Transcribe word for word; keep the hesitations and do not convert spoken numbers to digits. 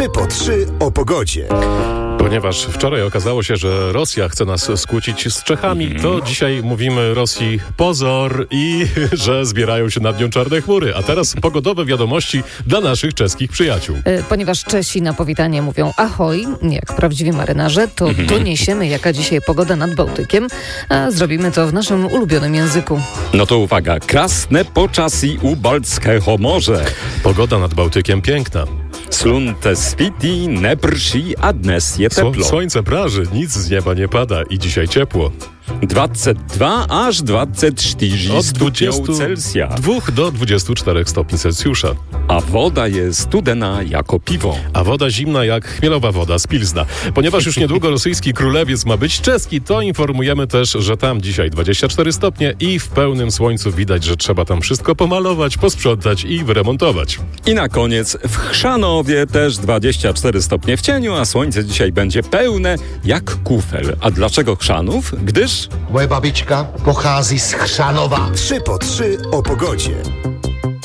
trzy po trzy o pogodzie. Ponieważ wczoraj okazało się, że Rosja chce nas skłócić z Czechami, mm. to dzisiaj mówimy Rosji pozor i że zbierają się nad nią czarne chmury. A teraz pogodowe wiadomości dla naszych czeskich przyjaciół. Ponieważ Czesi na powitanie mówią ahoj, jak prawdziwi marynarze, to mm. doniesiemy, jaka dzisiaj pogoda nad Bałtykiem, a zrobimy to w naszym ulubionym języku. No to uwaga, krasne poczasí u Baltského morze. Pogoda nad Bałtykiem piękna. Slunce svítí, neprší a dnes je teplo. Słońce praży, nic z nieba nie pada i dzisiaj ciepło. dwadzieścia dwa aż dwadzieścia cztery Od stopni Celsja. dwóch do dwudziestu czterech stopni Celsjusza. A woda jest studena jako piwo. A woda zimna jak chmielowa woda z Pilzna. Ponieważ już niedługo rosyjski królewiec ma być czeski, to informujemy też, że tam dzisiaj dwadzieścia cztery stopnie i w pełnym słońcu widać, że trzeba tam wszystko pomalować, posprzątać i wyremontować. I na koniec w Chrzanowie też dwadzieścia cztery stopnie w cieniu, a słońce dzisiaj będzie pełne jak kufel. A dlaczego Chrzanów? Gdyż moje babička pochází z Chřanova. trzy po trzy o pogodzie.